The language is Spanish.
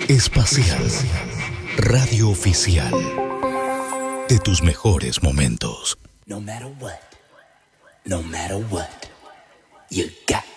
Espacial. Radio oficial de tus mejores momentos. No matter what, you got